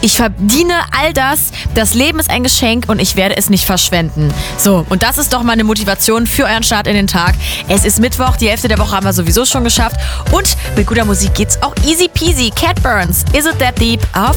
Ich verdiene all das. Das Leben ist ein Geschenk und ich werde es nicht verschwenden. So, und das ist doch mal eine Motivation für euren Start in den Tag. Es ist Mittwoch, die Hälfte der Woche haben wir sowieso schon geschafft. Und mit guter Musik geht's auch easy peasy. Cat Burns, Is It That Deep auf